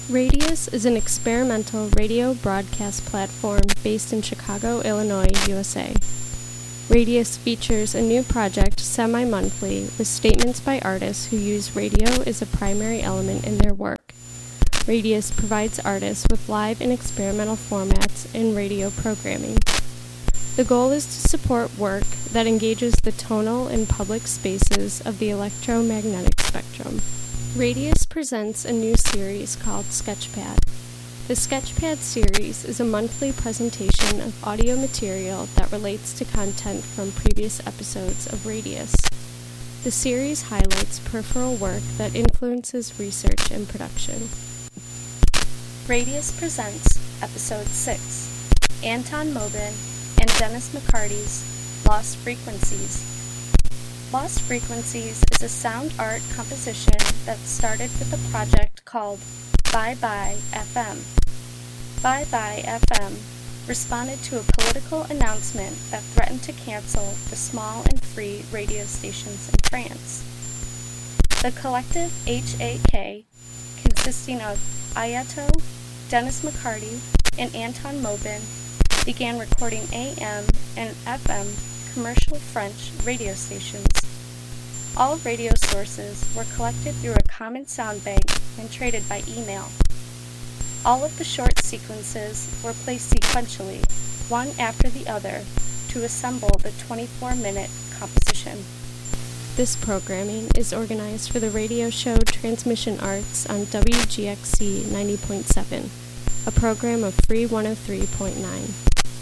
Radius is an experimental radio broadcast platform based in Chicago, Illinois, USA. Radius features a new project semi-monthly with statements by artists who use radio as a primary element in their work. Radius provides artists with live and experimental formats in radio programming. The goal is to support work that engages the tonal and public spaces of the electromagnetic spectrum. Radius presents a new series called Sketchpad. The Sketchpad series is a monthly presentation of audio material that relates to content from previous episodes of Radius. The series highlights peripheral work that influences research and production. Radius presents Episode 6, Anton Mobin and Dennis McCarty's Lost Frequencies. Lost Frequencies is a sound art composition that started with a project called Bye Bye FM. Bye Bye FM responded to a political announcement that threatened to cancel the small and free radio stations in France. The collective HAK, consisting of Ayato, Dennis McCarty, and Anton Mobin, began recording AM and FM commercial French radio stations. All radio sources were collected through a common sound bank and traded by email. All of the short sequences were placed sequentially, one after the other, to assemble the 24-minute composition. This programming is organized for the radio show Transmission Arts on WGXC 90.7, a program of Free 103.9.